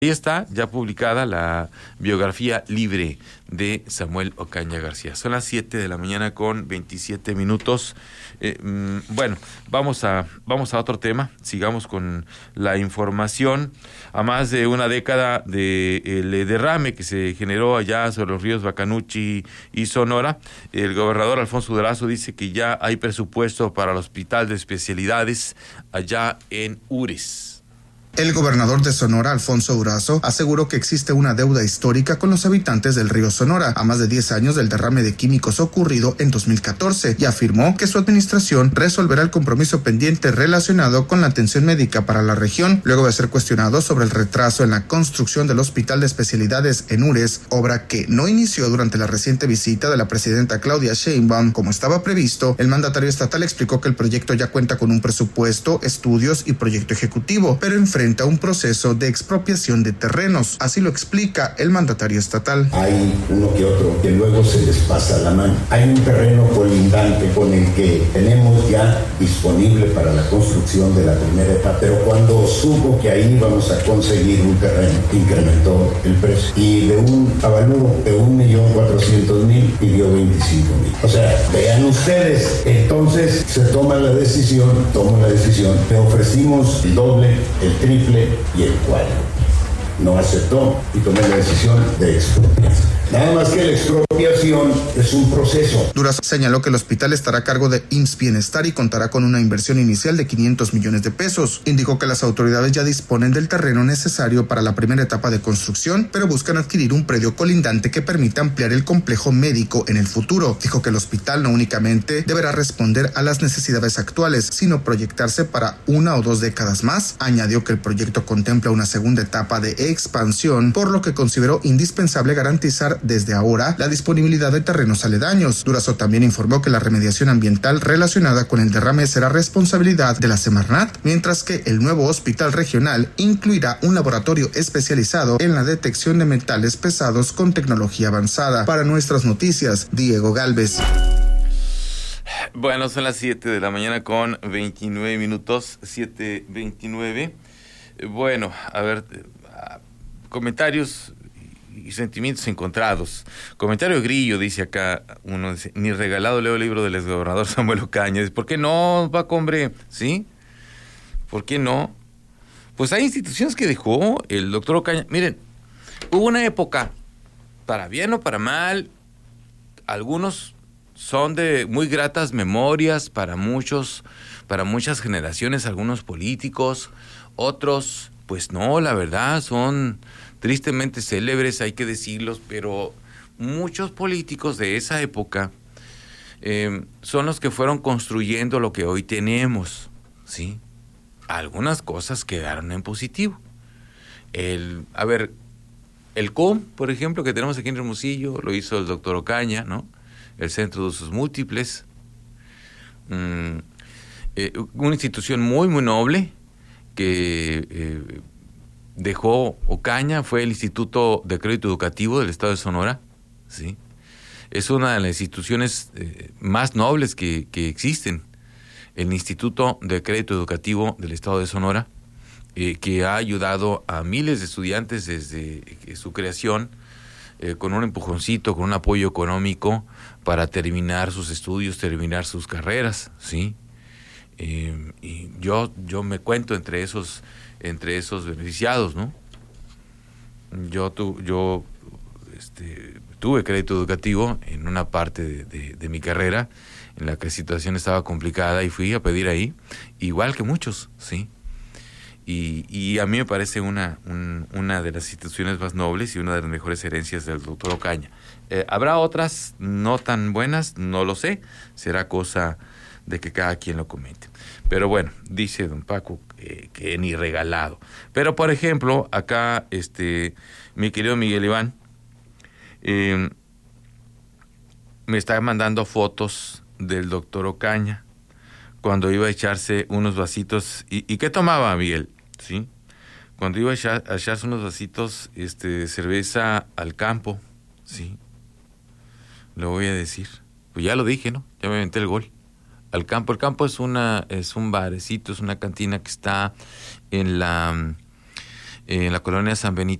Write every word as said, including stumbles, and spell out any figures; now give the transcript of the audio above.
Ahí está ya publicada la biografía libre de Samuel Ocaña García. Son las siete de la mañana con veintisiete minutos. Eh, mmm, bueno, vamos a, vamos a otro tema. Sigamos con la información. A más de una década de el derrame que se generó allá sobre los ríos Bacanuchi y Sonora, el gobernador Alfonso Durazo dice que ya hay presupuesto para el Hospital de Especialidades allá en Ures. El gobernador de Sonora, Alfonso Durazo, aseguró que existe una deuda histórica con los habitantes del río Sonora, a más de diez años del derrame de químicos ocurrido en dos mil catorce, y afirmó que su administración resolverá el compromiso pendiente relacionado con la atención médica para la región, luego de ser cuestionado sobre el retraso en la construcción del Hospital de Especialidades en Ures, obra que no inició durante la reciente visita de la presidenta Claudia Sheinbaum como estaba previsto. El mandatario estatal explicó que el proyecto ya cuenta con un presupuesto, estudios y proyecto ejecutivo, pero enfrenta a un proceso de expropiación de terrenos. Así lo explica el mandatario estatal. Hay uno que otro que luego se les pasa la mano. Hay un terreno colindante con el que tenemos ya disponible para la construcción de la primera etapa, pero cuando supo que ahí vamos a conseguir un terreno, incrementó el precio y de un avalúo de un millón cuatrocientos mil pidió veinticinco mil. O sea, vean ustedes, entonces se toma la decisión, tomo la decisión, le ofrecimos el doble, el triple y el cuádruple. No aceptó y tomé la decisión de expropiar. Nada más que la expropiación es un proceso. Durazo señaló que el hospital estará a cargo de I M S S Bienestar y contará con una inversión inicial de quinientos millones de pesos. Indicó que las autoridades ya disponen del terreno necesario para la primera etapa de construcción, pero buscan adquirir un predio colindante que permita ampliar el complejo médico en el futuro. Dijo que el hospital no únicamente deberá responder a las necesidades actuales, sino proyectarse para una o dos décadas más. Añadió que el proyecto contempla una segunda etapa de expansión, por lo que consideró indispensable garantizar desde ahora la disponibilidad de terrenos aledaños. Durazo también informó que la remediación ambiental relacionada con el derrame será responsabilidad de la Semarnat, mientras que el nuevo hospital regional incluirá un laboratorio especializado en la detección de metales pesados con tecnología avanzada. Para Nuestras Noticias, Diego Galvez. Bueno, son las siete de la mañana con veintinueve minutos, siete veintinueve. Bueno, a ver, comentarios y sentimientos encontrados. Comentario Grillo, dice acá uno, dice, ni regalado leo el libro del exgobernador Samuel Ocaña. Dice, ¿por qué no, Paco, hombre? ¿Sí? ¿Por qué no? Pues hay instituciones que dejó el doctor Ocaña. Miren, hubo una época, para bien o para mal, algunos son de muy gratas memorias para muchos, para muchas generaciones, algunos políticos, otros, pues no, la verdad, son tristemente célebres, hay que decirlos, pero muchos políticos de esa época eh, son los que fueron construyendo lo que hoy tenemos, ¿sí? Algunas cosas quedaron en positivo. El, a ver, el C O M, por ejemplo, que tenemos aquí en Hermosillo, lo hizo el doctor Ocaña, ¿no? El Centro de Usos Múltiples, mm, eh, una institución muy, muy noble que eh, dejó Ocaña, fue el Instituto de Crédito Educativo del Estado de Sonora, ¿sí? Es una de las instituciones eh, más nobles que, que existen, el Instituto de Crédito Educativo del Estado de Sonora, eh, que ha ayudado a miles de estudiantes desde eh, su creación, eh, con un empujoncito, con un apoyo económico para terminar sus estudios, terminar sus carreras, ¿sí? Eh, y yo, yo me cuento entre esos entre esos beneficiados, ¿no? Yo, tu, yo este, tuve crédito educativo en una parte de, de, de mi carrera en la que la situación estaba complicada y fui a pedir ahí, igual que muchos, ¿sí? Y, y a mí me parece una, un, una de las instituciones más nobles y una de las mejores herencias del doctor Ocaña. Eh, ¿Habrá otras no tan buenas? No lo sé, será cosa de que cada quien lo comente. Pero bueno, dice don Paco eh, que ni regalado. Pero por ejemplo, acá este mi querido Miguel Iván eh, me está mandando fotos del doctor Ocaña cuando iba a echarse unos vasitos. ¿Y, y qué tomaba, Miguel? ¿Sí? Cuando iba a, echar, a echarse unos vasitos este, de cerveza al campo, ¿sí? Lo voy a decir. Pues ya lo dije, ¿no? Ya me aventé el gol. Al campo. El campo es una es un barecito, es una cantina que está en la en la colonia San Benito.